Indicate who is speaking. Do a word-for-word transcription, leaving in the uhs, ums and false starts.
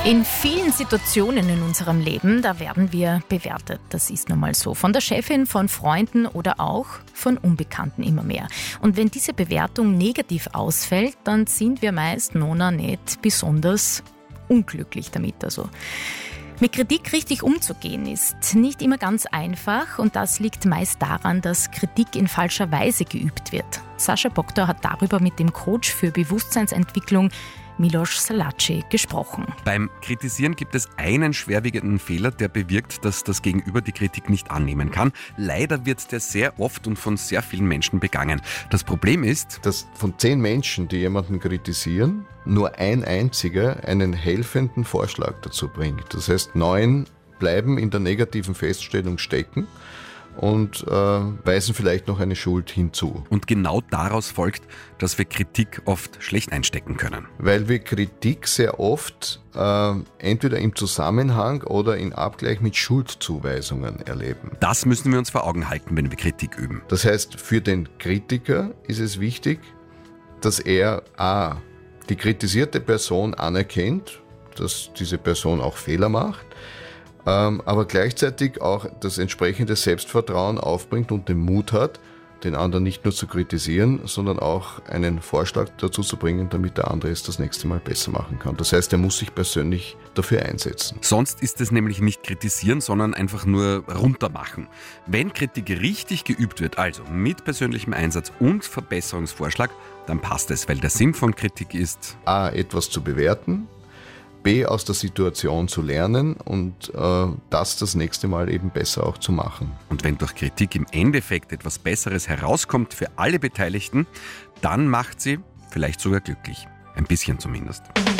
Speaker 1: In vielen Situationen in unserem Leben, da werden wir bewertet. Das ist nun mal so. Von der Chefin, von Freunden oder auch von Unbekannten immer mehr. Und wenn diese Bewertung negativ ausfällt, dann sind wir meist nona nicht besonders unglücklich damit. Also mit Kritik richtig umzugehen ist nicht immer ganz einfach und das liegt meist daran, dass Kritik in falscher Weise geübt wird. Sascha Boktor hat darüber mit dem Coach für Bewusstseinsentwicklung Milos Salaci gesprochen.
Speaker 2: Beim Kritisieren gibt es einen schwerwiegenden Fehler, der bewirkt, dass das Gegenüber die Kritik nicht annehmen kann. Leider wird der sehr oft und von sehr vielen Menschen begangen. Das Problem ist,
Speaker 3: dass von zehn Menschen, die jemanden kritisieren, nur ein einziger einen helfenden Vorschlag dazu bringt. Das heißt, neun bleiben in der negativen Feststellung stecken und äh, weisen vielleicht noch eine Schuld hinzu.
Speaker 2: Und genau daraus folgt, dass wir Kritik oft schlecht einstecken können.
Speaker 3: Weil wir Kritik sehr oft äh, entweder im Zusammenhang oder in Abgleich mit Schuldzuweisungen erleben.
Speaker 2: Das müssen wir uns vor Augen halten, wenn wir Kritik üben.
Speaker 3: Das heißt, für den Kritiker ist es wichtig, dass er a. die kritisierte Person anerkennt, dass diese Person auch Fehler macht, aber gleichzeitig auch das entsprechende Selbstvertrauen aufbringt und den Mut hat, den anderen nicht nur zu kritisieren, sondern auch einen Vorschlag dazu zu bringen, damit der andere es das nächste Mal besser machen kann. Das heißt, er muss sich persönlich dafür einsetzen.
Speaker 2: Sonst ist es nämlich nicht kritisieren, sondern einfach nur runtermachen. Wenn Kritik richtig geübt wird, also mit persönlichem Einsatz und Verbesserungsvorschlag, dann passt es, weil der Sinn von Kritik ist,
Speaker 3: a. etwas zu bewerten, B. aus der Situation zu lernen und äh, das das nächste Mal eben besser auch zu machen.
Speaker 2: Und wenn durch Kritik im Endeffekt etwas Besseres herauskommt für alle Beteiligten, dann macht sie vielleicht sogar glücklich. Ein bisschen zumindest.